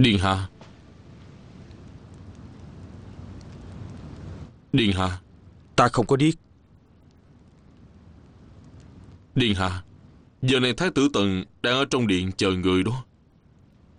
Điện hạ. Điện hạ. Ta không có điếc. Điện hạ, giờ này Thái tử Tần đang ở trong điện chờ người đó.